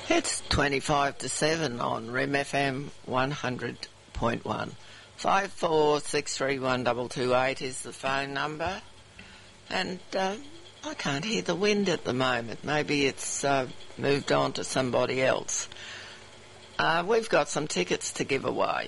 It's 25 to 7 on RIM FM 100.1. 54631228 is the phone number. And I can't hear the wind at the moment. Maybe it's moved on to somebody else. We've got some tickets to give away.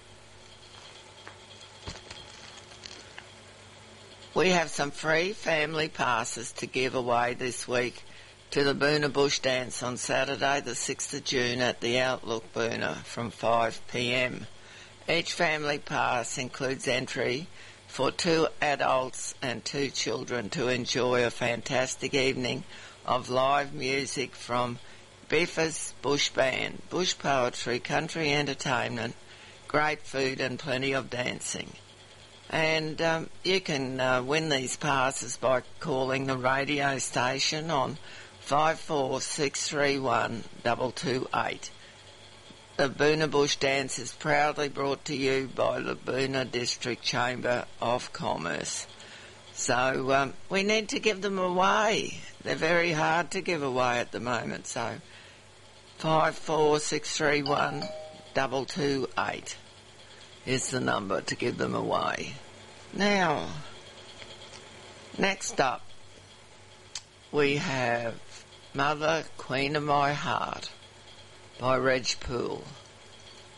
We have some free family passes to give away this week to the Boonah Bush Dance on Saturday the 6th of June at the Outlook Boonah from 5 p.m. Each family pass includes entry for 2 adults and 2 children to enjoy a fantastic evening of live music from Biffa's Bush Band, bush poetry, country entertainment, great food and plenty of dancing. And you can win these passes by calling the radio station on 54631228. The Boonah Bush Dance is proudly brought to you by the Boonah District Chamber of Commerce. So we need to give them away. They're very hard to give away at the moment. So 54631228 is the number to give them away. Now, next up, we have Mother, Queen of My Heart by Reg Poole.